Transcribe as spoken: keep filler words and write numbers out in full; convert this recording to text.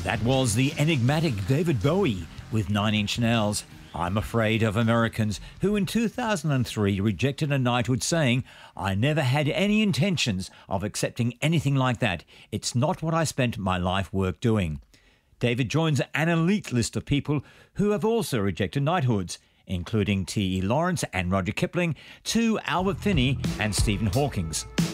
That was the enigmatic David Bowie with Nine Inch Nails. I'm afraid of Americans who in two thousand three rejected a knighthood saying, "I never had any intentions of accepting anything like that. It's not what I spent my life work doing." David joins an elite list of people who have also rejected knighthoods, including T E Lawrence and Roger Kipling, to Albert Finney and Stephen Hawking.